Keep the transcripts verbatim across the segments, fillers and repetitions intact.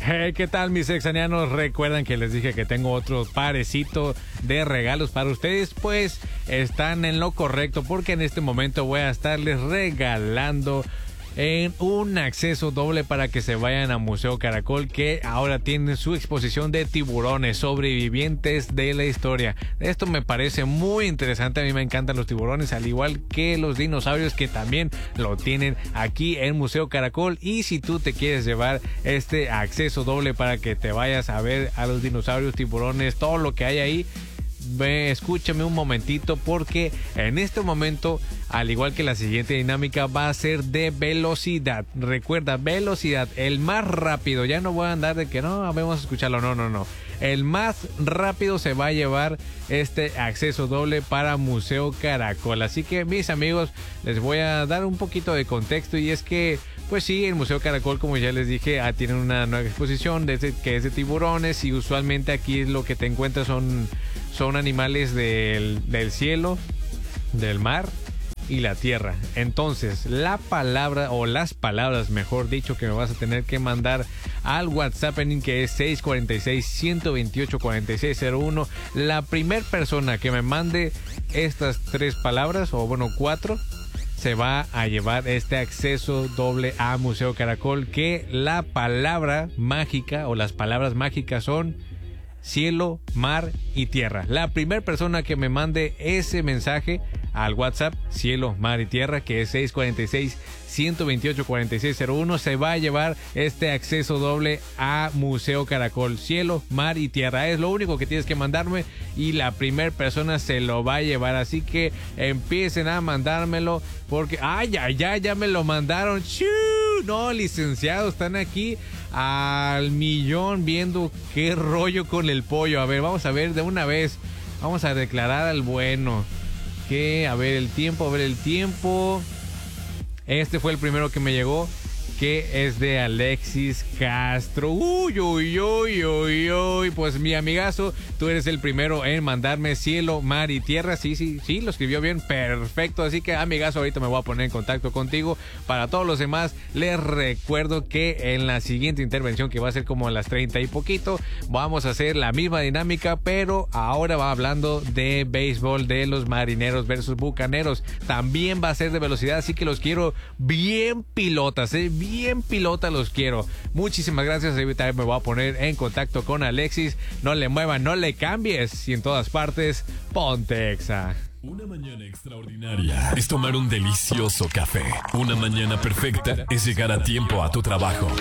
Hey, ¿qué tal, mis exanianos? Recuerdan que les dije que tengo otro parecito de regalos para ustedes. Pues están en lo correcto, porque en este momento voy a estarles regalando en un acceso doble para que se vayan a Museo Caracol, que ahora tiene su exposición de tiburones sobrevivientes de la historia. Esto me parece muy interesante. A mí me encantan los tiburones, al igual que los dinosaurios, que también lo tienen aquí en Museo Caracol. Y si tú te quieres llevar este acceso doble para que te vayas a ver a los dinosaurios, tiburones, todo lo que hay ahí, Ve, escúchame un momentito, porque en este momento, al igual que la siguiente dinámica, va a ser de velocidad. Recuerda, velocidad, el más rápido. Ya no voy a andar de que no, vamos a escucharlo, no, no, no. El más rápido se va a llevar este acceso doble para Museo Caracol. Así que, mis amigos, les voy a dar un poquito de contexto, y es que pues sí, el Museo Caracol, como ya les dije, ah, tiene una nueva exposición de ese, que es de tiburones, y usualmente aquí lo que te encuentras son, son animales del, del cielo, del mar y la tierra. Entonces, la palabra, o las palabras, mejor dicho, que me vas a tener que mandar al WhatsApp, en que es seis cuatro seis, uno dos ocho, cuatro seis cero uno. La primer persona que me mande estas tres palabras, o bueno, cuatro, se va a llevar este acceso doble a Museo Caracol, que la palabra mágica, o las palabras mágicas, son cielo, mar y tierra. La primera persona que me mande ese mensaje al WhatsApp, cielo, mar y tierra, que es seis cuatro seis, uno dos ocho, cuatro seis cero uno, se va a llevar este acceso doble a Museo Caracol. Cielo, mar y tierra, es lo único que tienes que mandarme, y la primera persona se lo va a llevar. Así que empiecen a mandármelo, porque ay, ay, ay, ya me lo mandaron. ¡Shoo! No, licenciados, están aquí al millón viendo qué rollo con el pollo. A ver, vamos a ver de una vez, vamos a declarar al bueno. Que, a ver el tiempo, a ver el tiempo. Este fue el primero que me llegó, que es de Alexis Castro. Uy, uy, uy, uy, uy. Pues mi amigazo, tú eres el primero en mandarme cielo, mar y tierra. Sí, sí, sí, lo escribió bien, perfecto. Así que, amigazo, ahorita me voy a poner en contacto contigo. Para todos los demás, les recuerdo que en la siguiente intervención, que va a ser como a las treinta y poquito, vamos a hacer la misma dinámica, pero ahora va hablando de béisbol, de los Marineros versus Bucaneros. También va a ser de velocidad, así que los quiero bien pilotas, ¿eh? Bien Bien pilota los quiero. Muchísimas gracias. Ahorita me voy a poner en contacto con Alexis. No le muevan, no le cambies. Y en todas partes, ponte Exa. Una mañana extraordinaria es tomar un delicioso café. Una mañana perfecta es llegar a tiempo a tu trabajo.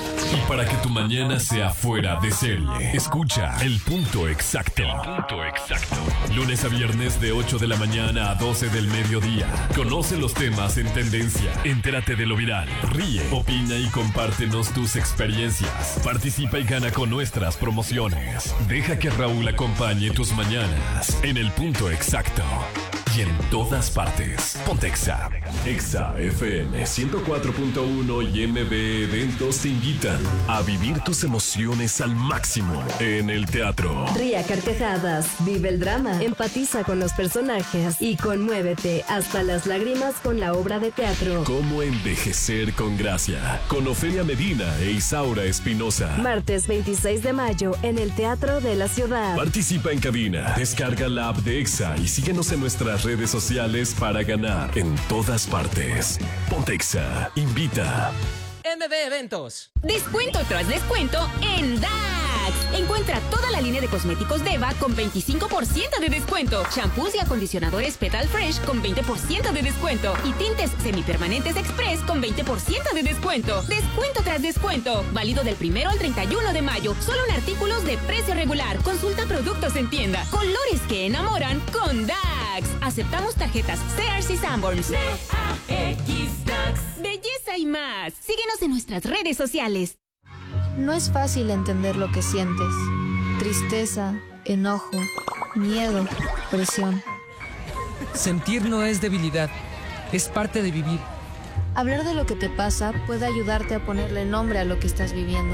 Y para que tu mañana sea fuera de serie, escucha El Punto Exacto. El Punto Exacto. Lunes a viernes de ocho de la mañana a doce del mediodía. Conoce los temas en tendencia. Entérate de lo viral. Ríe, opina y compártenos tus experiencias. Participa y gana con nuestras promociones. Deja que Raúl acompañe tus mañanas en El Punto Exacto. Y en todas partes, ponte Exa. Exa F M ciento cuatro punto uno y M B Eventos te invitan a vivir tus emociones al máximo en el teatro. Ríe a carcajadas, vive el drama, empatiza con los personajes y conmuévete hasta las lágrimas con la obra de teatro Cómo envejecer con gracia, con Ofelia Medina e Isaura Espinosa. Martes veintiséis de mayo en el Teatro de la Ciudad. Participa en cabina, descarga la app de Exa y síguenos en nuestras redes sociales para ganar en todas partes. Ponte Exa, invita. M B Eventos. Descuento tras descuento en D A X. Encuentra toda la línea de cosméticos Deva con veinticinco por ciento de descuento. Shampoos y acondicionadores Petal Fresh con veinte por ciento de descuento. Y tintes semipermanentes Express con veinte por ciento de descuento. Descuento tras descuento. Válido del primero al treinta y uno de mayo. Solo en artículos de precio regular. Consulta productos en tienda. Colores que enamoran con D A X. Aceptamos tarjetas Sears y Sanborns. D A X D A X. Belleza y más. Síguenos en nuestras redes sociales. No es fácil entender lo que sientes. Tristeza, enojo, miedo, presión. Sentir no es debilidad, es parte de vivir. Hablar de lo que te pasa puede ayudarte a ponerle nombre a lo que estás viviendo.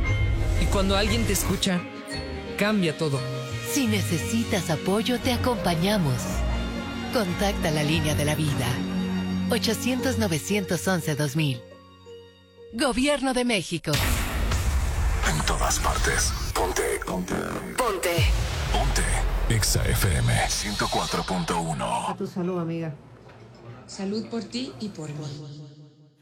Y cuando alguien te escucha, cambia todo. Si necesitas apoyo, te acompañamos. Contacta la línea de la vida. ochocientos, novecientos once, dos mil. Gobierno de México. todas partes. Ponte, ponte. Ponte. Ponte. Exa F M ciento cuatro punto uno. A tu salud, amiga. Salud por ti y por mí.